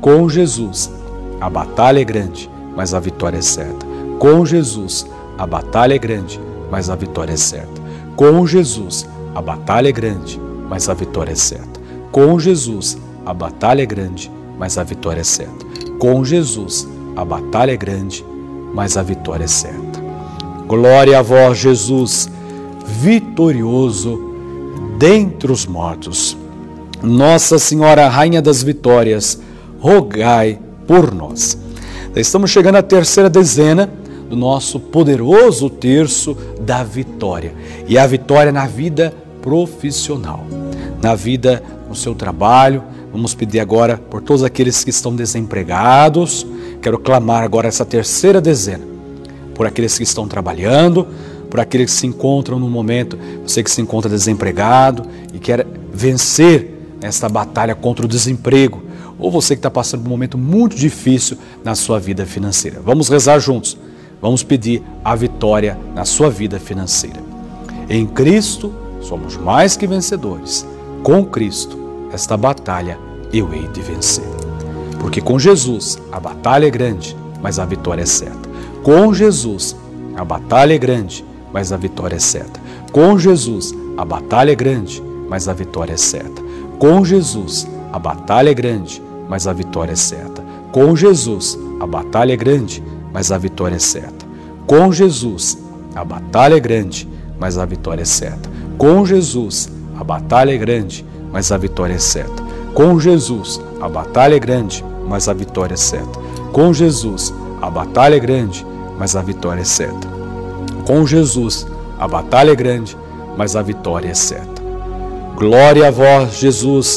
Com Jesus, a batalha é grande, mas a vitória é certa. Com Jesus, a batalha é grande, mas a vitória é certa. Com Jesus, a batalha é grande, mas a vitória é certa. Com Jesus, a batalha é grande, mas a vitória é certa. Com Jesus, a batalha é grande, mas a vitória é certa. Glória a vós, Jesus, vitorioso dentre os mortos. Nossa Senhora, Rainha das Vitórias, rogai por nós. Estamos chegando à terceira dezena do nosso poderoso terço da vitória. E a vitória na vida profissional, na vida no seu trabalho. Vamos pedir agora por todos aqueles que estão desempregados. Quero clamar agora essa terceira dezena por aqueles que estão trabalhando, por aqueles que se encontram no momento, você que se encontra desempregado e quer vencer esta batalha contra o desemprego, ou você que está passando por um momento muito difícil na sua vida financeira. Vamos rezar juntos, vamos pedir a vitória na sua vida financeira. Em Cristo somos mais que vencedores. Com Cristo, esta batalha eu hei de vencer. Porque com Jesus a batalha é grande, mas a vitória é certa. Com Jesus a batalha é grande, mas a vitória é certa. Com Jesus a batalha é grande, mas a vitória é certa. Com Jesus a batalha é grande, mas a vitória é certa. Com Jesus a batalha é grande, mas a vitória é certa. Com Jesus a batalha é grande, mas a vitória é certa. Com Jesus a batalha é grande, mas a vitória é certa. Com Jesus a batalha é grande, mas a vitória é certa. Com Jesus a batalha é grande, mas a vitória é certa. Com Jesus a batalha é grande, mas a vitória é certa. Glória a vós, Jesus,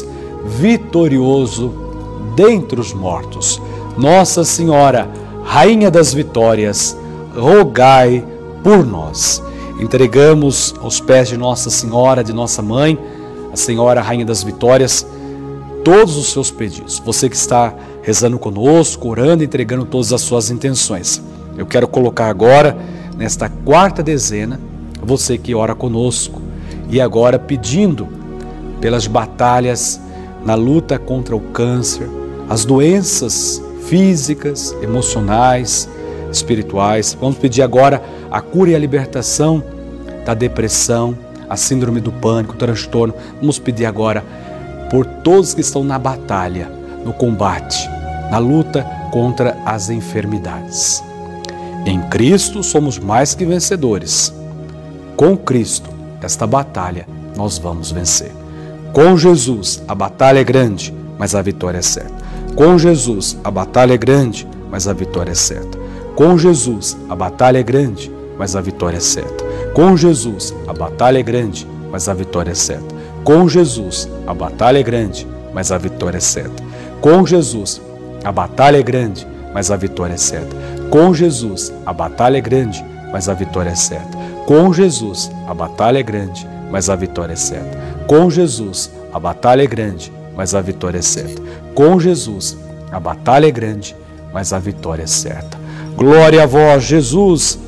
vitorioso dentre os mortos. Nossa Senhora, Rainha das Vitórias, rogai por nós. Entregamos aos pés de Nossa Senhora, de nossa Mãe, a Senhora Rainha das Vitórias, todos os seus pedidos. Você que está rezando conosco, orando, entregando todas as suas intenções. Eu quero colocar agora, nesta quarta dezena, você que ora conosco e agora pedindo pelas batalhas na luta contra o câncer, as doenças físicas, emocionais, espirituais. Vamos pedir agora a cura e a libertação da depressão, a síndrome do pânico, o transtorno. Vamos pedir agora por todos que estão na batalha, no combate, na luta contra as enfermidades. Em Cristo somos mais que vencedores. Com Cristo, esta batalha nós vamos vencer. Com Jesus, a batalha é grande, mas a vitória é certa. Com Jesus, a batalha é grande, mas a vitória é certa. Com Jesus, a batalha é grande, mas a vitória é certa. Com Jesus, a batalha é grande, mas a vitória é certa. Com Jesus, a batalha é grande, mas a vitória é certa. Com Jesus, a batalha é grande, mas a vitória é certa. Com Jesus, a batalha é grande, mas a vitória é certa. Com Jesus, a batalha é grande, mas a vitória é certa. Com Jesus, a batalha é grande, mas a vitória é certa. Com Jesus, a batalha é grande, mas a vitória é certa. Glória a vós, Jesus,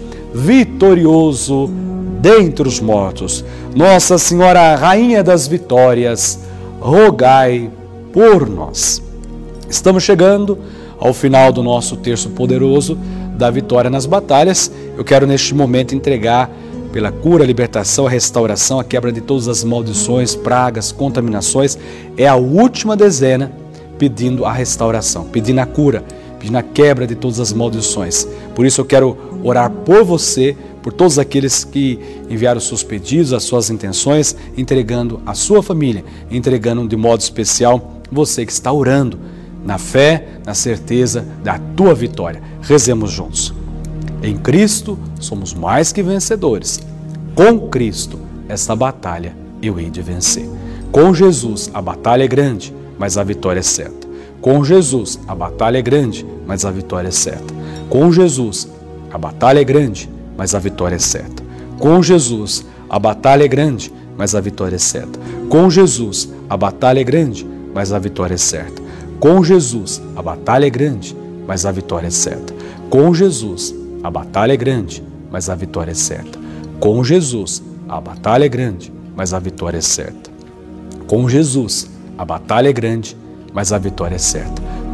vitorioso dentre os mortos. Nossa Senhora, Rainha das Vitórias, rogai por nós. Estamos chegando ao final do nosso terço poderoso da vitória nas batalhas. Eu quero neste momento entregar pela cura, a libertação, a restauração, a quebra de todas as maldições, pragas, contaminações. É a última dezena pedindo a restauração, pedindo a cura, pedindo a quebra de todas as maldições. Por isso eu quero orar por você, por todos aqueles que enviaram os seus pedidos, as suas intenções, entregando a sua família, entregando de modo especial você que está orando, na fé, na certeza da tua vitória. Rezemos juntos. Em Cristo somos mais que vencedores. Com Cristo, esta batalha eu hei de vencer. Com Jesus, a batalha é grande, mas a vitória é certa. Com Jesus, a batalha é grande, mas a vitória é certa. Com Jesus, a batalha é grande, mas a vitória é certa. Com Jesus, a batalha é grande, mas a vitória é certa. Com Jesus, a batalha é grande, mas a vitória é certa. Com Jesus, a batalha é grande, mas a vitória é certa. Com Jesus, a batalha é grande, mas a vitória é certa. Com Jesus, a batalha é grande, mas a vitória é certa. Com Jesus, a batalha é grande, mas a vitória é certa.